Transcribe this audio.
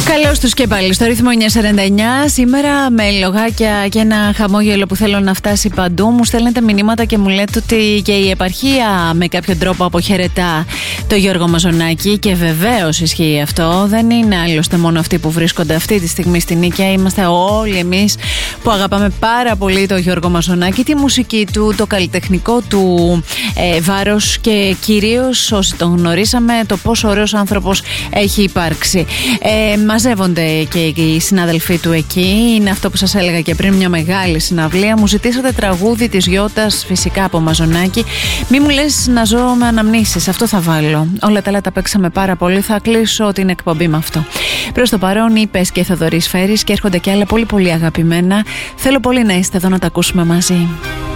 Καλώς τους και πάλι στο ρύθμο 949. Σήμερα με λογάκια και ένα χαμόγελο που θέλω να φτάσει παντού. Μου στέλνετε μηνύματα και μου λέτε ότι και η επαρχία με κάποιο τρόπο αποχαιρετά το Γιώργο Μαζονάκη. Και βεβαίως ισχύει αυτό. Δεν είναι άλλωστε μόνο αυτοί που βρίσκονται αυτή τη στιγμή στην Νίκαια. Είμαστε όλοι εμείς που αγαπάμε πάρα πολύ το Γιώργο Μαζονάκη, τη μουσική του, το καλλιτεχνικό του βάρος και κυρίως όσοι τον γνωρίσαμε, το πόσο ωραίος άνθρωπος έχει υπάρξει. Μαζεύονται και οι συνάδελφοί του εκεί. Είναι αυτό που σας έλεγα και πριν, μια μεγάλη συναυλία. Μου ζητήσατε τραγούδι της Γιώτας, φυσικά από Μαζονάκη. Μη μου λες να ζω με αναμνήσεις, αυτό θα βάλω. Όλα τα άλλα τα παίξαμε πάρα πολύ. Θα κλείσω την εκπομπή με αυτό. Προς το παρόν, είπες και Θοδωρής Φέρης και έρχονται και άλλα πολύ πολύ αγαπημένα. Θέλω πολύ να είστε εδώ να τα ακούσουμε μαζί.